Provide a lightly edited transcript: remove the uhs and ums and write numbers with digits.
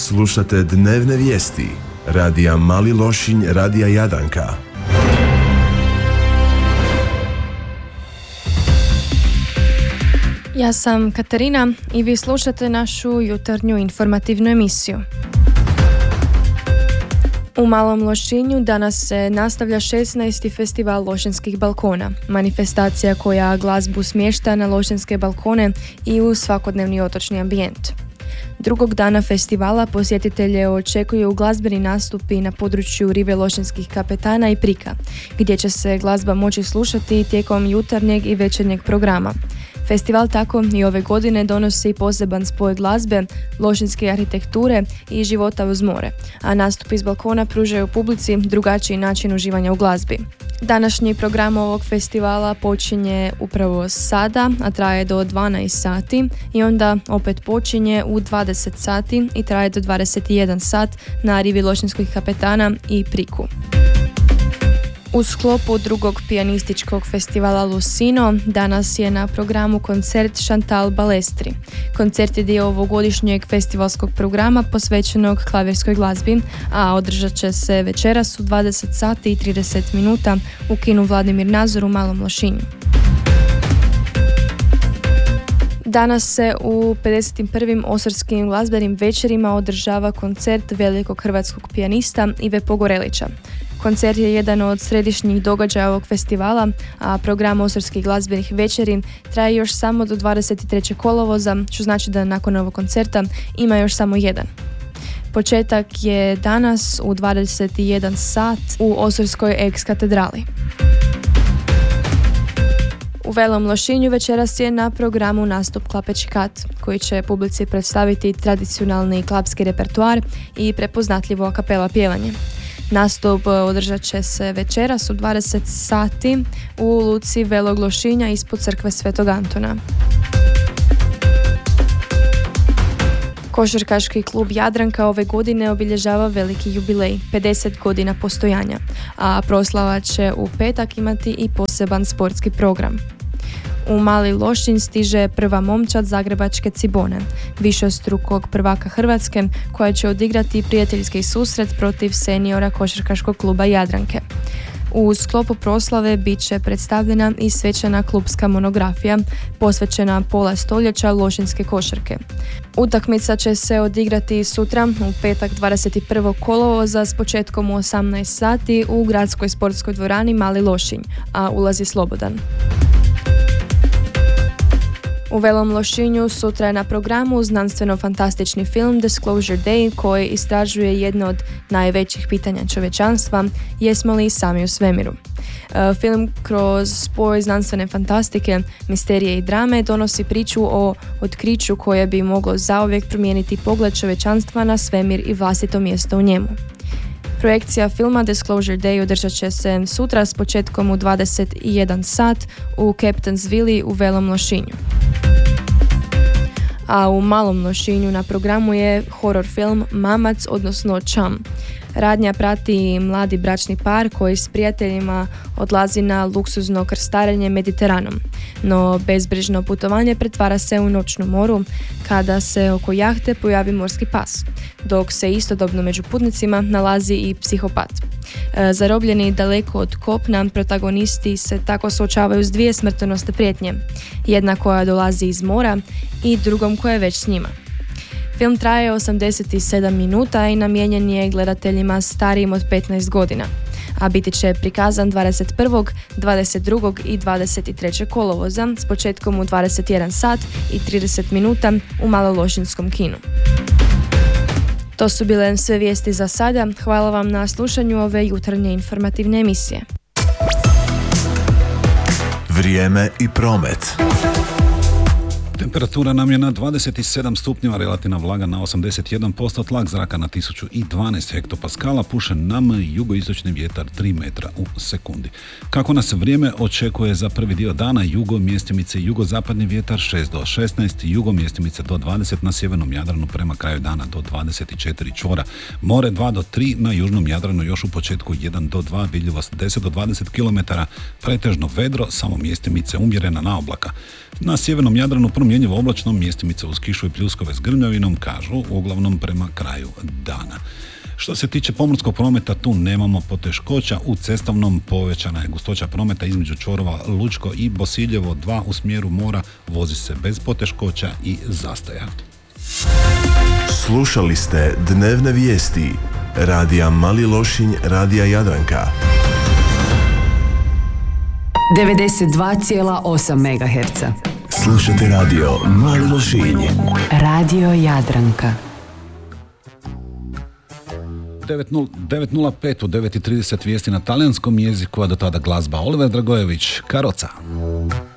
Slušate dnevne vijesti radija Mali Lošinj, radija Jadranka. Ja sam Katarina i vi slušate našu jutarnju informativnu emisiju. U Malom Lošinju danas se nastavlja 16. festival Lošinskih balkona, manifestacija koja glazbu smješta na lošinske balkone i u svakodnevni otočni ambijent. Drugog dana festivala posjetitelje očekuju glazbeni nastupi na području rive Lošinskih kapetana i Prika, gdje će se glazba moći slušati tijekom jutarnjeg i večernjeg programa. Festival tako i ove godine donosi poseban spoj glazbe, lošinske arhitekture i života uz more, a nastupi iz balkona pružaju publici drugačiji način uživanja u glazbi. Današnji program ovog festivala počinje upravo sada, a traje do 12 sati i onda opet počinje u 20 sati i traje do 21 sat na rivi Lošinskih kapetana i Priku. U sklopu drugog pijanističkog festivala Lusino danas je na programu koncert Chantal Balestri. Koncert je dio ovogodišnjeg festivalskog programa posvećenog klavirskoj glazbi, a održat će se večeras u 20 sati i 30 minuta u kinu Vladimir Nazor u Malom Lošinju. Danas se u 51. Osarskim glazbenim večerima održava koncert velikog hrvatskog pijanista Ive Pogorelića. Koncert je jedan od središnjih događaja ovog festivala, a program Osarskih glazbenih večeri traje još samo do 23. kolovoza, što znači da nakon ovog koncerta ima još samo jedan. Početak je danas u 21 sat u Osarskoj ex-katedrali. U Velom Lošinju večeras je na programu nastup Klapeći kat, koji će publici predstaviti tradicionalni klapski repertoar i prepoznatljivo a kapela pjevanje. Nastup održat će se večeras u 20 sati u luci Velog Lošinja ispod crkve Svetog Antona. Košarkaški klub Jadranka ove godine obilježava veliki jubilej, 50 godina postojanja, a proslava će u petak imati i poseban sportski program. U Mali Lošinj stiže prva momčad zagrebačke Cibone, višestrukog prvaka Hrvatske, koja će odigrati prijateljski susret protiv seniora košarkaškog kluba Jadranke. U sklopu proslave bit će predstavljena i svečana klubska monografija posvećena pola stoljeća lošinske košarke. Utakmica će se odigrati sutra u petak 21. kolovoza s početkom u 18 sati u gradskoj sportskoj dvorani Mali Lošinj, a ulaz je slobodan. U Velom Lošinju sutra je na programu znanstveno-fantastični film Disclosure Day koji istražuje jedno od najvećih pitanja čovječanstva, jesmo li sami u svemiru. Film kroz spoj znanstvene fantastike, misterije i drame donosi priču o otkriću koje bi moglo zauvijek promijeniti pogled čovječanstva na svemir i vlastito mjesto u njemu. Projekcija filma Disclosure Day održat će se sutra s početkom u 21 sat u Captain's Vili u Velom Lošinju. A u Malom Lošinju na programu je horor film Mamac, odnosno Čam. Radnja prati mladi bračni par koji s prijateljima odlazi na luksuzno krstarenje Mediteranom, no bezbrižno putovanje pretvara se u noćnu moru kada se oko jahte pojavi morski pas, dok se istodobno među putnicima nalazi i psihopat. Zarobljeni daleko od kopna, protagonisti se tako suočavaju s dvije smrtonosne prijetnje, jedna koja dolazi iz mora i drugom koja je već s njima. Film traje 87 minuta i namijenjen je gledateljima starijim od 15 godina, a biti će prikazan 21., 22. i 23. kolovoza s početkom u 21 sat i 30 minuta u Malološinskom kinu. To su bile sve vijesti za sada. Hvala vam na slušanju ove jutarnje informativne emisije. Vrijeme i promet. Temperatura nam je na 27 stupnjeva, relativna vlaga na 81%, tlak zraka na 1012 hektopaskala, puše nam jugoistočni vjetar 3 metra u sekundi. Kako nas vrijeme očekuje za prvi dio dana? Jugo mjestimice jugozapadni vjetar 6 do 16, jugo mjestimice do 20 na sjevernom Jadranu, prema kraju dana do 24 čvora. More 2 do 3 na južnom Jadranu, još u početku 1 do 2, vidljivost 10 do 20 km, pretežno vedro, samo mjestimice umjerena na oblaka. Na sjevernom Jadranu promjenjivo oblačno, mjestimice uz kišu i pljuskove s grmljavinom, kažu, uglavnom prema kraju dana. Što se tiče pomorskog prometa, tu nemamo poteškoća. U cestovnom povećana je gustoća prometa između čvorova Lučko i Bosiljevo 2 u smjeru mora, vozi se bez poteškoća i zastoja. Slušali ste dnevne vijesti radija Mali Lošinj, radija Jadranka. 92,8 MHz. Slušajte radio Mali Lošinj. Radio Jadranka. 9.05 u 9.30 vijesti na talijanskom jeziku, a do tada glazba. Oliver Dragojević, Karoca.